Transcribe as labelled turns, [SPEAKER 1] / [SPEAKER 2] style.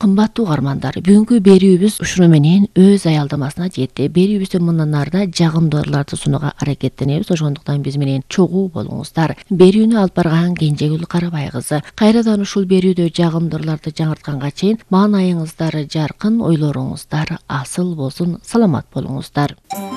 [SPEAKER 1] Кымбаттуу угармандар, бүгүнкү берүүбүз ушуну менен өз аялдамасына жетти. Берүүбүздөн мындан арда жагымдуу ырларды сунууга аракеттенебиз. Ошондуктан биз менен чогуу болуңуздар. Берүүнү алып барган Кенжегүл Карабай кызы. Кайрадан ушул берүүдө жагымдуу ырларды жаңыртканга чейин маанайыңыздар жаркын, ойлоруңуздар асыл болсун. Саламат болуңуздар.